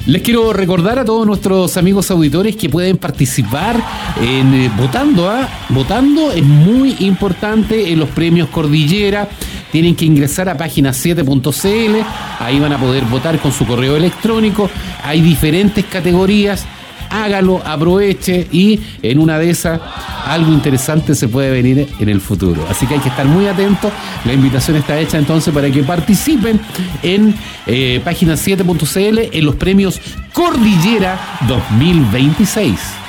Les quiero recordar a todos nuestros amigos auditores que pueden participar en votando. Votando es muy importante en los premios Cordillera. Tienen que ingresar a página7.cl. Ahí van a poder votar con su correo electrónico. Hay diferentes categorías. Hágalo, aproveche y en una de esas algo interesante se puede venir en el futuro. Así que hay que estar muy atentos. La invitación está hecha entonces para que participen en página7.cl en los premios Cordillera 2026.